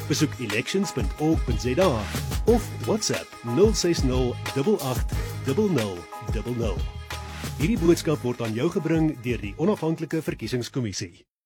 Besoek elections.org.za of WhatsApp 060 88 0000. Hierdie boodskap word aan jou gebring deur die Onafhanklike Verkiesingskommissie.